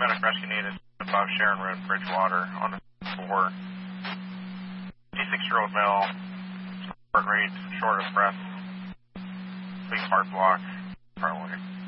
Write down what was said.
paramedic rescue needed above Sharon Road, Bridgewater, on the 4. 56-year-old male, heart rate, short of breath, complete heart block, probably.